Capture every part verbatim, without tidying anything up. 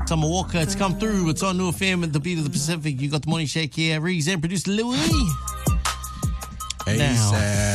Summer Walker, it's come through. It's on New F M at the beat of the Pacific. You got the morning shake here. Reeves and producer Louis. ASAP.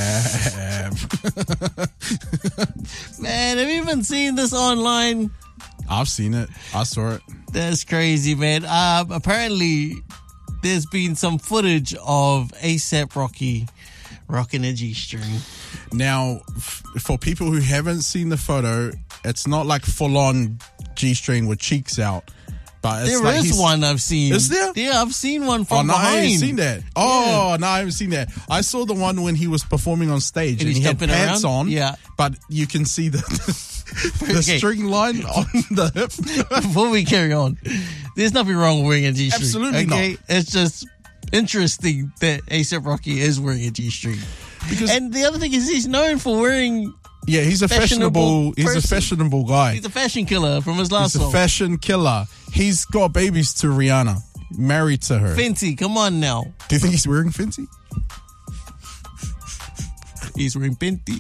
Man, have you even seen this online? I've seen it. I saw it. That's crazy, man. Um, apparently, there's been some footage of ASAP Rocky rocking a G-string. Now, f- for people who haven't seen the photo, it's not like full-on G-string with cheeks out. But it's There like is he's, one I've seen. Is there? Yeah, I've seen one Oh, from no, behind. I haven't seen that. Oh, Yeah. no, I haven't seen that. I saw the one when he was performing on stage and, And he's he had jumping pants around? on. Yeah. But you can see the the Okay. string line on the hip. Before we carry on, there's nothing wrong with wearing a G-string. Absolutely okay? not. It's just interesting that ASAP Rocky is wearing a G-string. Because And the other thing is he's known for wearing... yeah, he's a fashionable fashionable. He's a person. fashionable guy. He's a fashion killer from his last He's a song. fashion killer. He's got babies to Rihanna, married to her. Fenty, come on now. Do you think he's wearing Fenty? He's wearing Fenty.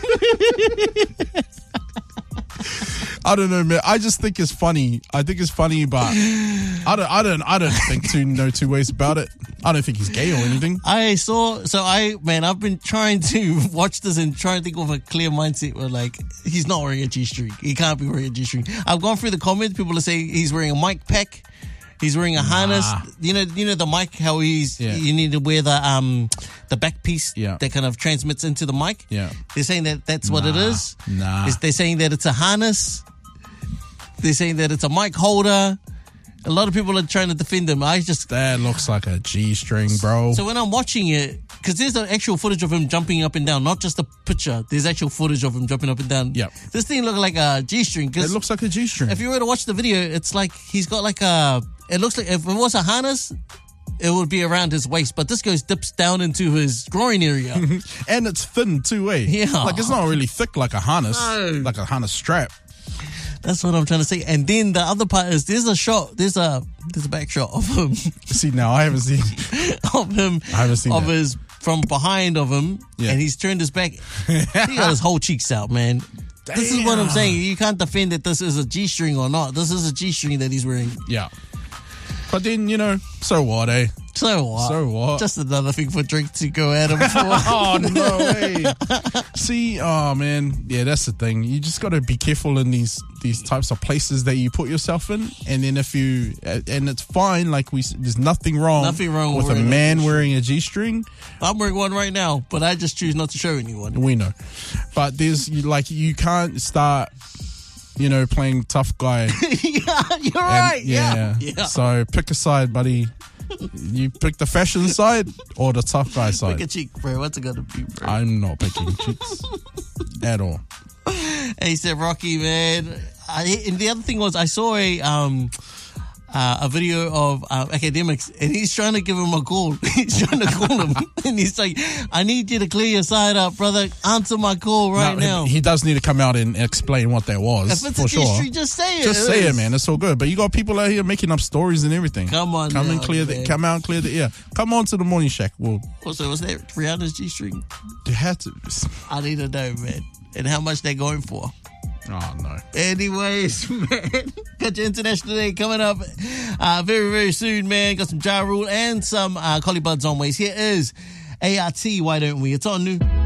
I don't know, man. I just think it's funny. I think it's funny, but I don't. I don't. I don't think two no two ways about it. I don't think he's gay or anything. I saw, so I, man, I've been trying to watch this and trying to think of a clear mindset where, like, he's not wearing a G-string. He can't be wearing a G-string. I've gone through the comments. People are saying he's wearing a mic pack. He's wearing a harness. You know, you know the mic, how he's, Yeah. you need to wear the, um, the back piece Yeah. that kind of transmits into the mic. Yeah. They're saying that that's what it Nah. is. Nah. It's- They're saying that it's a harness. They're saying that it's a mic holder. A lot of people are trying to defend him. I just, That looks like a G-string, bro. so when I'm watching it, because there's the actual footage of him jumping up and down, not just a picture. There's actual footage of him jumping up and down. Yep. This thing looked like a G-string. It Because looks like a G-string. if you were to watch the video, it's like he's got like a. It looks like if it was a harness, it would be around his waist, but this goes dips down into his groin area. And it's thin too, eh? Yeah. Like it's not really thick like a harness, No. like a harness strap. That's what I'm trying to say. And then the other part is there's a shot, there's a there's a back shot of him, See, now I haven't seen. of him, I haven't seen of that. his from behind of him, Yeah. and he's turned his back. He got his whole cheeks out, man. This is what I'm Damn. saying. You can't defend that this is a G-string or not. This is a G-string that he's wearing. Yeah. But then, you know, so what, eh? So what? So what? Just another thing for Drake to go at him for. Oh, no way. See, oh, man. Yeah, that's the thing. You just got to be careful in these these types of places that you put yourself in. And then if you, and it's fine, like we, there's nothing wrong, Nothing wrong with a wearing a man G-string. wearing a G-string. I'm wearing one right now, but I just choose not to show anyone. We know. But there's, you- like, you can't start, you know, playing tough guy. Yeah, you're And- right. Yeah. yeah. Yeah. So pick a side, buddy. You pick the fashion side or the tough guy side. Pick a cheek, bro. What's it gonna be, bro? I'm not picking cheeks at all. ASAP Rocky, man. I, and the other thing was, I saw a um uh, a video of uh, academics, and he's trying to give him a call. He's trying to call him, and he's like, "I need you to clear your side up, brother. Answer my call right No, now." He does need to come out and explain what that was, If it's for a sure. history, just say it. Just say it, is. man. It's all good. But you got people out here making up stories and everything. Come on Come and now, clear man. the, come out and clear the air. Come on to the morning shack. Well, Also, was that Rihanna's G-string? you had to. I need to know, man. And how much they're going for. Oh, no. Anyways, man, got your International Day coming up uh, very, very soon, man. Got some Ja Rule and some uh, Collie Buddz on ways. Here is A R T, Why Don't We? It's on new.